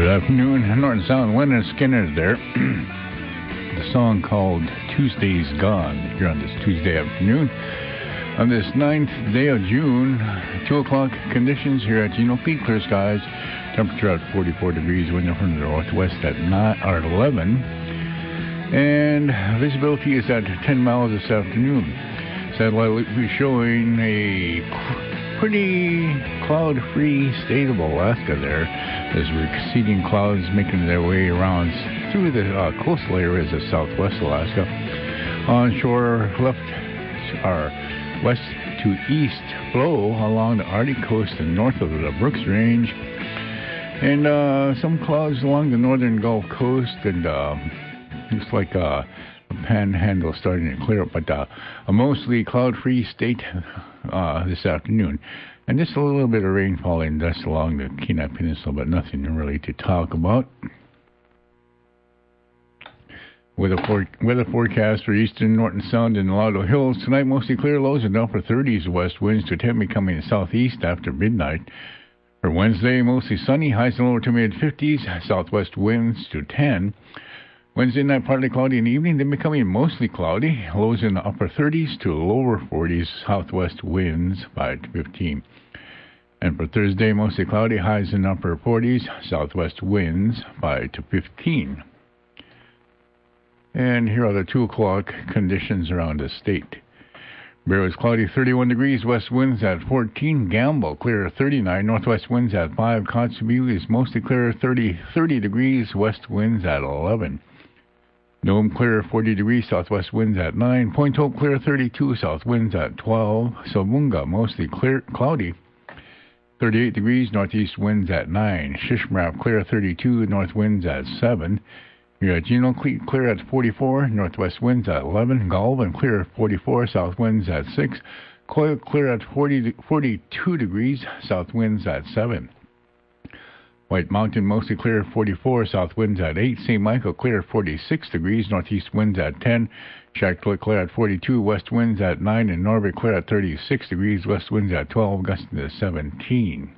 Good afternoon, Norton Sound. Leonard Skinner there. The song called Tuesday's Gone here on this Tuesday afternoon. On this 9th day of June, 2 o'clock conditions here at Geno Peak, clear skies. Temperature at 44 degrees, wind from the northwest at 11. And visibility is at 10 miles this afternoon. Satellite will be showing a pretty cloud-free state of Alaska there, as receding clouds making their way around through the coastal areas of southwest Alaska. Onshore left are west to east flow along the Arctic coast and north of the Brooks Range, and some clouds along the northern Gulf Coast, and looks like the Panhandle starting to clear up, but a mostly cloud-free state this afternoon. And just a little bit of rain falling just along the Kenai Peninsula, but nothing really to talk about. Weather forecast for eastern Norton Sound and Lado Hills. Tonight, mostly clear, lows in the upper 30s, west winds to 10 becoming southeast after midnight. For Wednesday, mostly sunny, highs and lower to mid-50s, southwest winds to 10. Wednesday night, partly cloudy in the evening, then becoming mostly cloudy. Lows in the upper 30s to lower 40s, southwest winds 5 to 15. And for Thursday, mostly cloudy, highs in the upper 40s, southwest winds 5 to 15. And here are the 2 o'clock conditions around the state. Barrow is cloudy, 31 degrees, west winds at 14. Gamble, clear, 39, northwest winds at 5. Kotzebue is mostly clear, 30 degrees, west winds at 11. Nome clear, 40 degrees, southwest winds at 9. Point Hope clear, 32, south winds at 12. Savoonga mostly clear, cloudy, 38 degrees, northeast winds at 9. Shishmarab clear, 32, north winds at 7. Geno clear at 44, northwest winds at 11. Galvin clear at 44, south winds at 6. Coyle clear at 42 degrees, south winds at 7. White Mountain mostly clear, 44, south winds at 8. St. Michael clear, 46 degrees, northeast winds at 10. Shacklet clear at 42, west winds at 9. And Norbert clear at 36 degrees, west winds at 12, gusting to 17.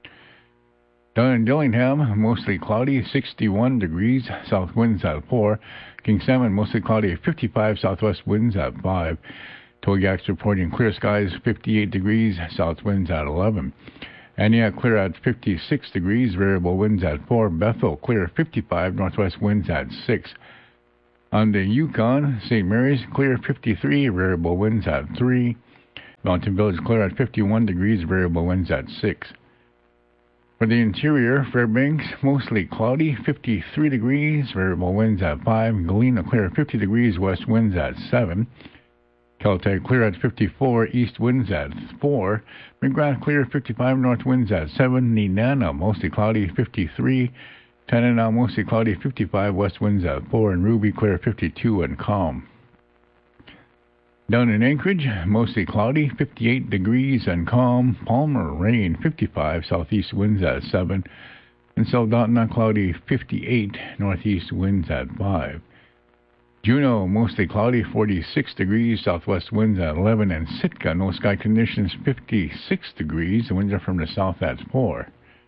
Down in Dillingham, mostly cloudy, 61 degrees, south winds at 4. King Salmon mostly cloudy, 55, southwest winds at 5. Togiak's reporting clear skies, 58 degrees, south winds at 11. Aniak clear at 56 degrees, variable winds at 4. Bethel clear 55, northwest winds at 6. On the Yukon, St. Mary's clear 53, variable winds at 3. Mountain Village clear at 51 degrees, variable winds at 6. For the interior, Fairbanks mostly cloudy, 53 degrees, variable winds at 5. Galena clear 50 degrees, west winds at 7. Caltech clear at 54, east winds at 4. McGrath clear 55, north winds at 7. Nenana mostly cloudy, 53. Tanana mostly cloudy, 55, west winds at 4. And Ruby clear 52 and calm. Down in Anchorage, mostly cloudy, 58 degrees and calm. Palmer rain, 55, southeast winds at 7. And Soldotna cloudy, 58, northeast winds at 5. Juneau, mostly cloudy, 46 degrees, southwest winds at 11. And Sitka, no sky conditions, 56 degrees, the winds are from the south at 4.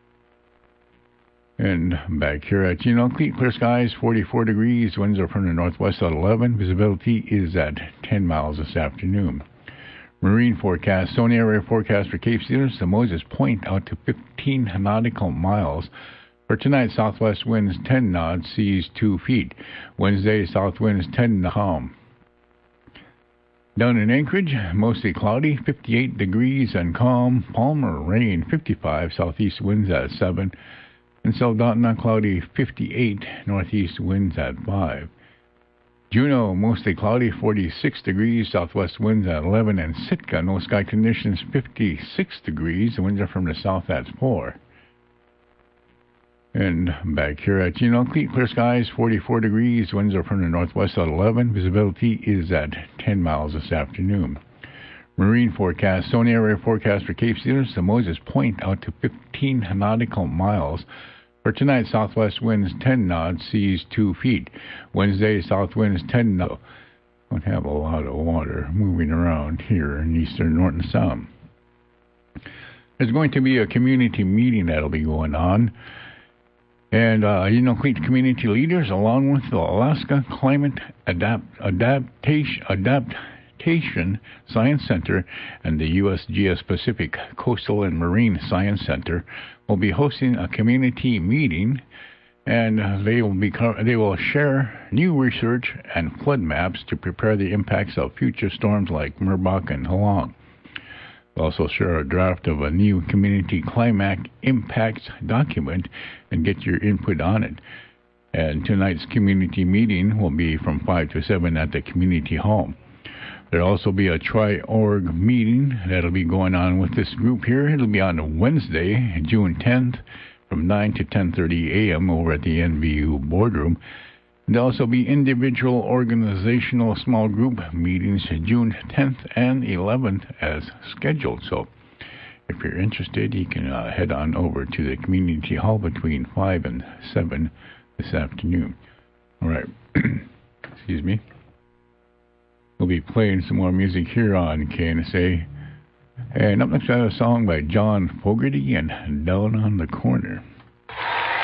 And back here at Geno, clear skies, 44 degrees, winds are from the northwest at 11. Visibility is at 10 miles this afternoon. Marine forecast, Stony area forecast for Cape Cedars to Moses Point out to 15 nautical miles. For tonight, southwest winds 10 knots, seas 2 feet. Wednesday, south winds 10 calm. Down in Anchorage, mostly cloudy, 58 degrees and calm. Palmer rain, 55, southeast winds at 7. And Soldotna cloudy, 58, northeast winds at 5. Juneau, mostly cloudy, 46 degrees, southwest winds at 11. And Sitka, no sky conditions, 56 degrees, the winds are from the south at 4. And back here at Geno, clear skies, 44 degrees, winds are from the northwest at 11. Visibility is at 10 miles this afternoon. Marine forecast, Stony area forecast for Cape Cedars to Moses Point out to 15 nautical miles. For tonight, southwest winds 10 knots, seas 2 feet. Wednesday, south winds 10 knots. Don't have a lot of water moving around here in eastern Norton Sound. There's going to be a community meeting that'll be going on. And Unalakleet community leaders, along with the Alaska Climate Adaptation Science Center and the USGS Pacific Coastal and Marine Science Center, will be hosting a community meeting, and they will share new research and flood maps to prepare the impacts of future storms like Merbok and Halong. They'll also share a draft of a new community climate impacts document and get your input on it. And tonight's community meeting will be from 5 to 7 at the community hall. There'll also be a Tri-Org meeting that'll be going on with this group here. It'll be on Wednesday, June 10th, from 9 to 10:30 a.m. over at the NVU boardroom. There'll also be individual organizational small group meetings June 10th and 11th as scheduled. So if you're interested, you can head on over to the community hall between 5 and 7 this afternoon. All right. Excuse me. We'll be playing some more music here on KNSA. And up next, I have a song by John Fogerty and Down on the Corner.